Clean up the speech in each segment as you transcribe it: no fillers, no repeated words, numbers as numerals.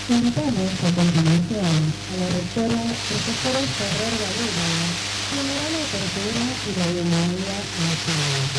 Invitamos a continuación a la rectora profesora Ferrer Gabriela, quien dará la apertura y la bienvenida a este evento.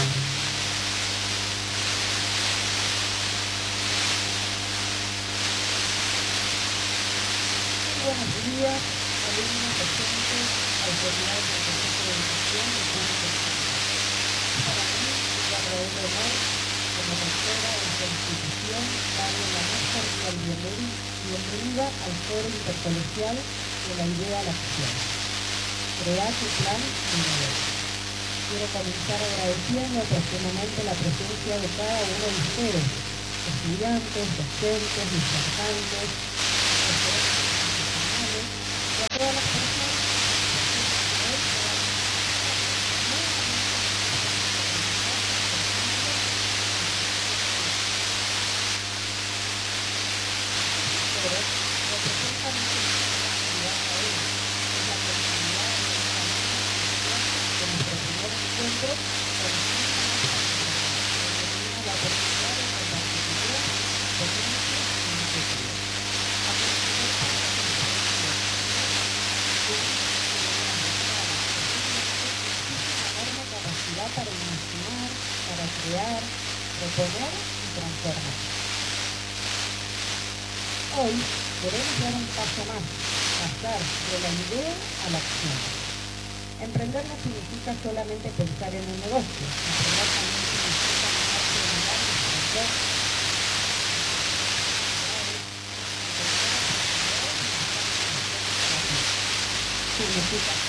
Buenos días, alumnos docentes, autoridades del Consejo de Educación y público. Para mí es un verdadero honor, como rectora de esta institución, darle la más cordial bienvenida al Foro Intercolegial de la Idea a la Acción. Crear tu plan innovador. Quiero comenzar agradeciendo profundamente la presencia de cada uno de ustedes, estudiantes, docentes, disertantes, profesores profesionales, y a todas las personas que para imaginar, para crear, proponer y transformar. Hoy queremos dar un paso más, pasar de la idea a la acción. Emprender no significa solamente pensar en un negocio, emprender también significa generar nuestro significa